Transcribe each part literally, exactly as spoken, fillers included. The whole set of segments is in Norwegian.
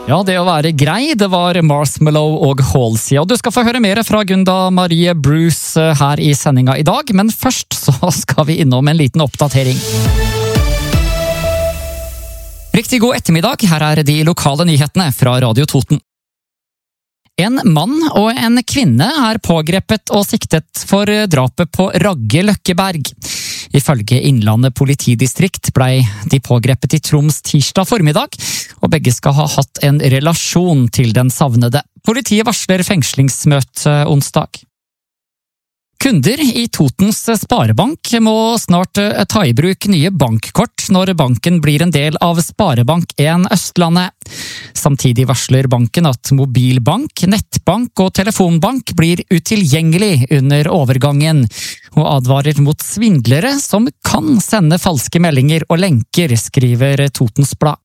Ja, det å være grei, det var Marshmallow og Halsey. Og du skal få høre mer fra Gunda Marie Bruce her i sendinga i dag, men først så skal vi innom en liten oppdatering. Riktig god ettermiddag, her er de lokale nyhetene fra Radio Toten. En mann og en kvinne er pågrepet og siktet for drapet på Ragge Løkkeberg. Ifølge Innlandet politidistrikt ble de pågrepet i Troms tirsdag formiddag, og begge skal ha hatt en relasjon til den savnede. Politiet varsler fengslingsmøte onsdag. Kunder i Totens Sparebank må snart ta i bruk nye bankkort når banken blir en del av Sparebank en Østlandet. Samtidig varsler banken at mobilbank, nettbank og telefonbank blir utilgjengelig under overgangen, og advarer mot svindlere som kan sende falske meldinger og lenker, skriver Totens Blad.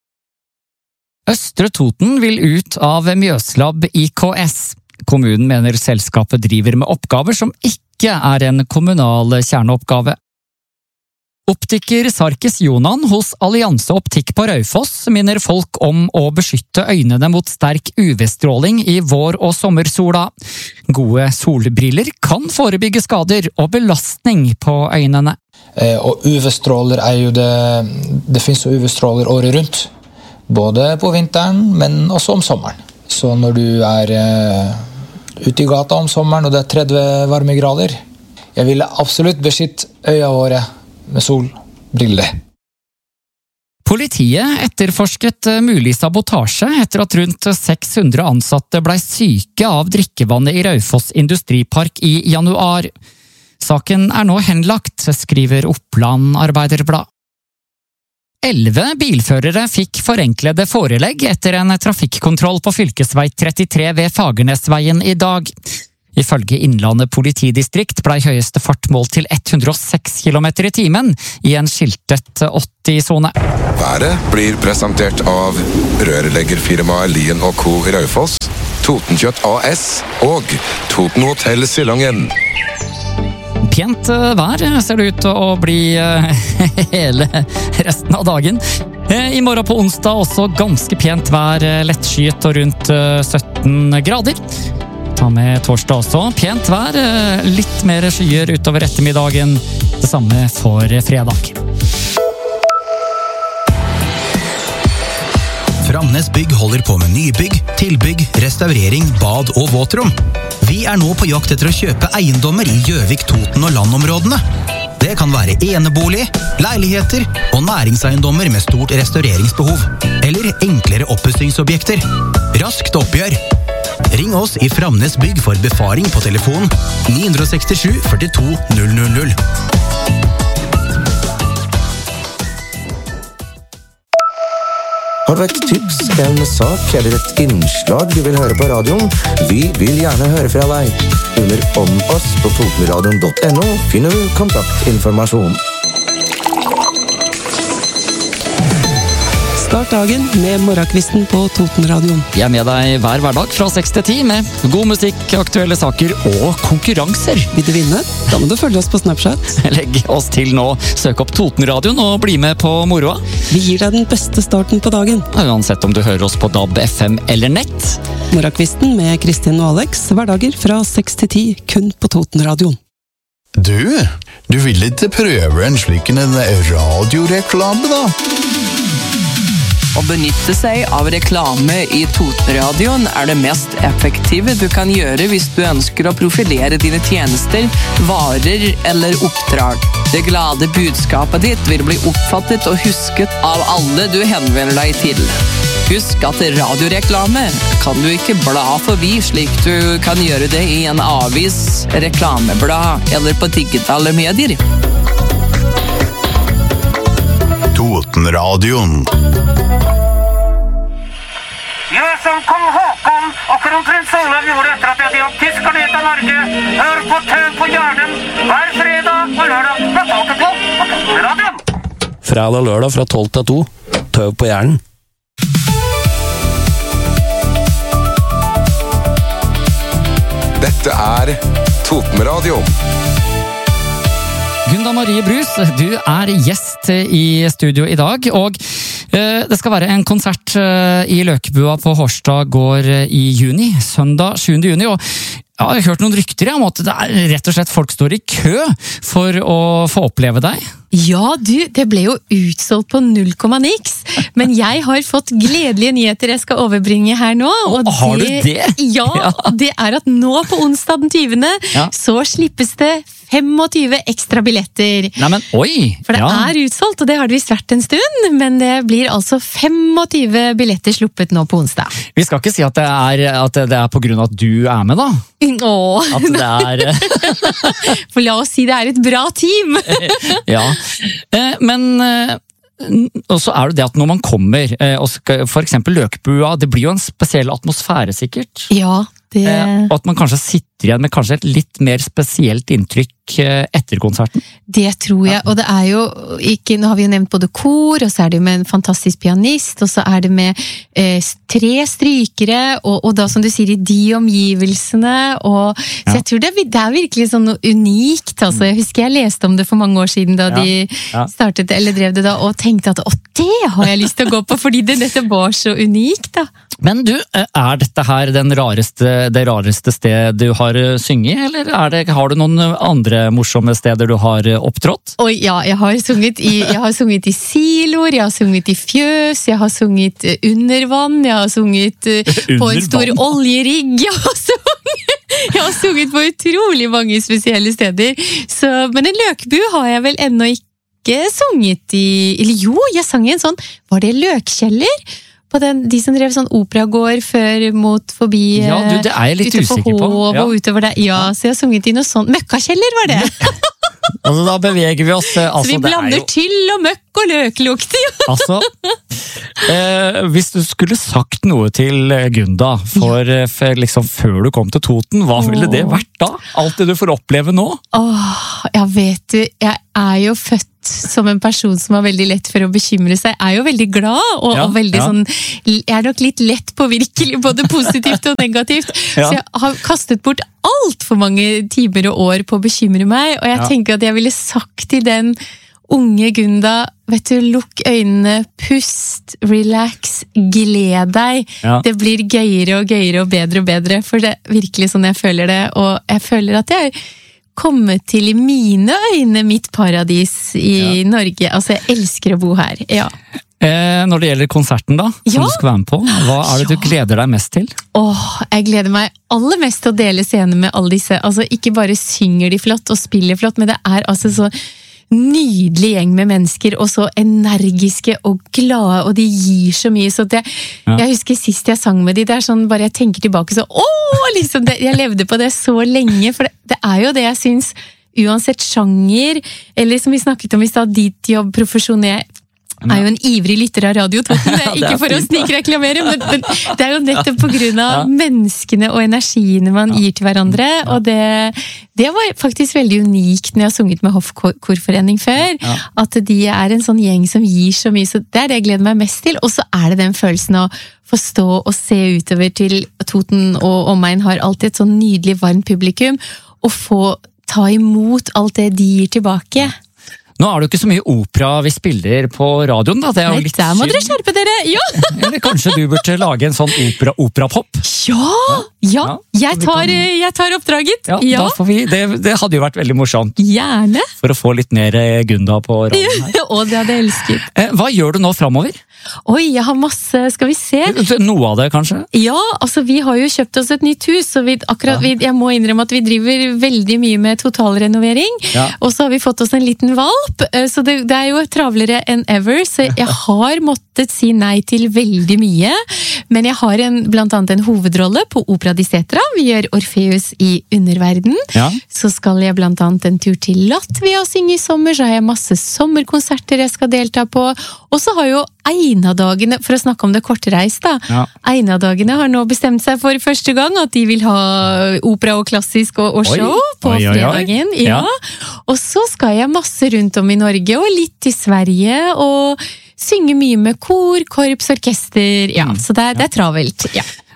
Østre Toten vil ut av Mjøslab I K S. Kommunen mener selskapet driver med oppgaver som ikke er en kommunal kjerneoppgave. Optiker Sarkis Jonan hos Allianse Optikk på Raufoss minner folk om å beskytte øynene mot sterk U V-stråling i vår- og sommersola. Gode solbriller kan forebygge skader og belastning på øynene. Eh, og U V-stråler er jo det, det finnes jo U V-stråler året rundt. Både på vinteren, men også om sommeren. Så når du er eh, ute i gata om sommeren og det er tretti varmegrader, jeg ville absolutt beskytte øya våre med solbriller. Politiet etterforsket mulig sabotasje etter at rundt seks hundre ansatte ble syke av drikkevannet i Raufoss Industripark i januar. Saken er nå henlagt, skriver Oppland Arbeiderblad. Elleve bilførere fikk forenklede forelegg etter en trafikkontroll på fylkesvei trettitre ved Fagernesveien i dag. Ifølge Innlandet politidistrikt ble høyeste fart målt til hundre og seks kilometer i timen i en skiltet åtti-sone. Været blir presentert av rørleggerfirmaet Lien og Co. i Raufoss, Totenkjøtt A S og Toten Hotel Sillangen. Pent vær ser det ut til å bli hele resten av dagen. I morgen på onsdag også ganske pent vær, lettskyet og rundt sytten grader. Ta med torsdag også, pent vær, litt mer skyer utover ettermiddagen, det samme for fredag. Framnes Bygg holder på med nybygg, tilbygg, restaurering, bad og våtrom. Vi er nå på jakt etter å kjøpe eiendommer i Gjøvik, Toten og landområdene. Det kan være enebolig, leiligheter og næringseiendommer med stort restaureringsbehov. Eller enklere oppussingsobjekter. Raskt oppgjør. Ring oss i Framnes Bygg for befaring på telefon ni seks sju, fire to, null null null. Har du et tips, en sak eller et innslag du vil høre på radioen? Vi vil gjerne høre fra deg. Under om oss på totenradion punktum no finner du kontaktinformasjon. Start dagen med morgenkvisten på Totenradion. Jeg er med deg hver hverdag fra seks til ti med god musikk, aktuelle saker og konkurranser. Vil du vinne? Da må du følge oss på Snapchat. Legg oss til nå, søk opp Totenradion og bli med på moroa. Vi gir deg den beste starten på dagen. Uansett om du hører oss på D A B, F M eller nett. Morgenkvisten med Kristin og Alex, hverdager fra seks til ti, kun på Totenradion. Du, du vil ikke prøve en slik en radioreklame da? Å benytte seg av reklame i Totenradion er det mest effektive du kan gjøre hvis du ønsker å profilere dine tjenester, varer eller oppdrag. Det glade budskapet ditt vil bli oppfattet og husket av alle du henvender deg til. Husk at radioreklame kan du ikke bla forbi slik du kan gjøre det i en avis, reklameblad eller på digitale medier. Totenradion. Gjør som kong Håkon og kronprins Olav gjorde etter at de hadde gjort tyskerne ut av Norge. Hør på Tøv på Hjernen hver fredag og lørdag fra tolv til to på Totenradion. Fredag og lørdag fra tolv til to. Tøv på Hjernen. Dette er Totenradion. Gunda Marie Bruce, du er gjest i studio i dag, og Det skal være en konsert i Løkebua på Hårstad gård i juni, søndag sjuende juni, og ja, jeg har hørt noen rykter om at det er rett og slett folk står i kø for å få oppleve deg. Ja, du, det ble jo utsolgt på null komma niks, men jeg har fått gledelige nyheter jeg skal overbringe her nå. Og har det, du det? Ja, ja, det er at nå på onsdag den tyvende ja. Så slippes det tjuefem ekstra billetter. Nei, men oi! For det ja. er utsolgt, og det har det visst vært en stund, men det blir altså tjuefem billetter sluppet nå på onsdag. Vi skal ikke si at det er, at det er på grunn av at du er med, da. Åh. At det er... For la oss si det er et bra team! Ja, men... Og så er det det at når man kommer, og skal, for eksempel Løkebua, det blir jo en spesiell atmosfære sikkert. Ja, det... Og at man kanskje sitter igjen med kanskje et litt mer spesielt inntrykk etter konserten. Det tror jeg, og det er jo ikke, nå har vi jo nevnt både kor, og så er det med en fantastisk pianist, og så er det med eh, tre strykere, og, og da som du sier, i de omgivelsene, og så ja. Jeg tror det, det er virkelig sånn noe unikt, altså. Jeg husker jeg leste om det for mange år siden da ja. De ja. Startet, eller drev det da, og tenkte at, å, det har jeg lyst til å gå på, fordi det dette var så unikt da. Men du, er dette her den rareste, det rareste sted du har synget, eller er det, har du noen andre morsomme steder du har opptrådt? Oi, ja, jeg har sunget i, jeg har sunget i siloer, jeg har sunget i fjøs, jeg har sunget under vann, jeg har sunget under på en stor vann. Oljerigg, jeg har sunget, jeg har sunget på utrolig mange spesielle steder, så, men en løkbu har jeg vel ennå ikke sunget i, eller jo, jeg sang i en sånn, var det Løkkjeller? På den, de som drev sånn operagård før mot forbi ja, du, det er jeg litt usikker på. Ja. Og utover det. Ja, så jeg har sunget i noe sånt. Møkkakjeller var det. Altså, da beveger vi oss. Altså, så vi blander jo... tyll og møkk og løklukt. Altså, eh, hvis du skulle sagt noe til Gunda for, ja. for liksom, før du kom til Toten, hva Åh. Ville det vært da? Alt det du får oppleve nå? Åh, ja, vet du, jeg er jo født som en person som har veldig lett for å bekymre seg, er jo veldig glad, og, ja, og veldig ja. Sånn, jeg er nok litt lett påvirkelig, både positivt og negativt, ja. Så jeg har kastet bort alt for mange timer og år på å bekymre meg, og jeg ja. Tenker at jeg ville sagt til den unge Gunda, vet du, lukk øynene, pust, relax, gled deg, ja. Det blir gøyere og gøyere og bedre og bedre, for det er virkelig sånn jeg føler det, og jeg føler at jeg kommet til i mine øyne mitt paradis i ja. Norge. Altså, jeg elsker å bo her. Ja. Eh, når det gjelder konserten da, som ja. Du skal være med på, hva er det ja. Du gleder deg mest til? Åh, jeg gleder meg aller mest til å dele scenen med alle disse. Altså, ikke bare synger de flott og spiller flott, men det er altså så nydelig gjeng med mennesker, og så energiske og glade, og de gir så mye, så det, ja. Jeg husker sist jeg sang med de, det er sånn, bare jeg tenker tilbake så, åh, liksom, det, jeg levde på det så lenge, for det, det er jo det jeg synes, uansett sjanger, eller som vi snakket om i stad, ditt jobb, profesjonell, er jo en ivrig lytter av Radio Toten, ikke for å snikreklamere, men, men det er jo nettopp på grunn av ja. Menneskene og energiene man ja. Gir til hverandre, ja. Og det, det var faktisk veldig unikt når jeg har sunget med Hoffkorforening før, ja. At de er en sånn gjeng som gir så mye, så det er det jeg gleder meg mest til, og så er det den følelsen av få stå og se utover til Toten og omegn har alltid et sånn nydelig varmt publikum, og få ta imot alt det de gir tilbake. Nå er det jo ikke så mye opera vi spiller på radioen, da. Det er jo litt der må dere skjerpe dere, ja! Eller kanskje du burde lage en sånn opera, operapop? Ja, ja, jeg tar, jeg tar oppdraget. Ja, ja. Da får vi, det, det hadde jo vært veldig morsomt. Gjerne. For å få litt mer Gunda på radioen her. Og det hadde jeg elsket. Hva gjør du nå fremover? Oi, jeg har masse, skal vi se. Noe av det, kanskje? Ja, altså vi har jo kjøpt oss et nytt hus, så vi, akkurat, vi, jeg må innrømme at vi driver veldig mye med totalrenovering, ja. Og så har vi fått oss en liten valp, så det, det er jo travlere enn ever, så jeg har måttet si nei til veldig mye, men jeg har en, blant annet en hovedrolle på Opera di Setra, vi gjør Orfeus i Underverden, ja. Så skal jeg blant annet en tur til Latvia og synge i sommer, så har jeg masse sommerkonserter jeg skal delta på, og så har jo Einadagene, for å snakke om det kortreis da, ja. Einadagene har nå bestemt seg for første gang at de vil ha opera og klassisk og, og show oi. På oi, oi, oi. Fredagen. Ja. Ja. Og så skal jeg masse rundt om i Norge, og litt i Sverige, og synge mye med kor, korps, orkester, ja, mm. så det er, det er travelt, ja.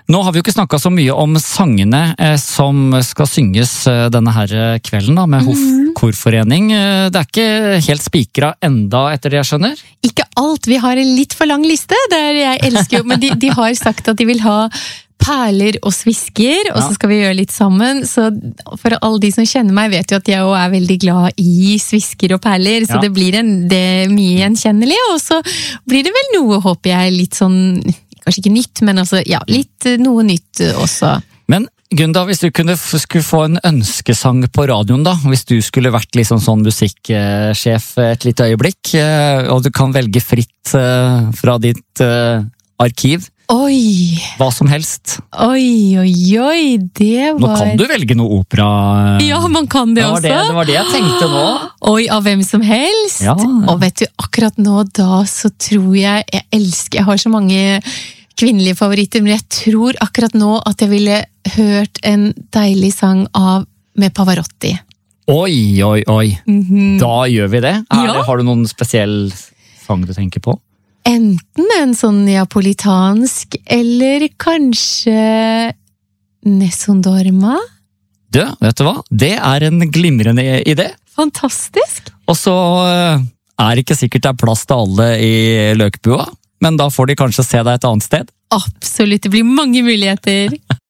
Nå har vi jo ikke snakket så mye om sangene eh, som skal synges eh, denne her kvelden da, med Hof-korforening. Eh, det er ikke helt spikret enda etter det jeg skjønner? Ikke alt, vi har en litt for lang liste, der jeg elsker jo, men de, de har sagt at de vil ha perler og svisker, og så skal vi gjøre litt sammen. Så for alle de som kjenner meg vet jo at jeg også er veldig glad i svisker og perler, så ja. det blir en, det er mye gjenkjennelig, og så blir det vel noe, håper jeg, litt sånn, kanskje ikke nytt, men altså, ja, litt noe nytt også. Men Gunda, hvis du kunne, skulle få en ønskesang på radioen da, hvis du skulle vært liksom sånn musikksjef et litt øyeblikk, og du kan velge fritt fra ditt arkiv, Oi! Hva som helst. Oi, oi, oi, det var... Nå kan du velge noe opera. Ja, man kan det, det også. Det, det var det jeg tenkte nå. Oi, av hvem som helst. Ja. Og vet du, akkurat nå da så tror jeg, jeg elsker, jeg har så mange kvinnelige favoritter, men jeg tror akkurat nå at jeg ville hørt en deilig sang av med Pavarotti. Oi, oi, oi. Mm-hmm. Da gjør vi det. Er, ja. Har du noen spesiell sang du tenker på? Enten en sånn neapolitansk, eller kanskje Nessun Dorma? Du, vet du hva? Det er en glimrende idé. Fantastisk! Og så er ikke sikkert det er plass til alle i Løkbua, men da får de kanskje se deg et annet sted. Absolutt, det blir mange muligheter.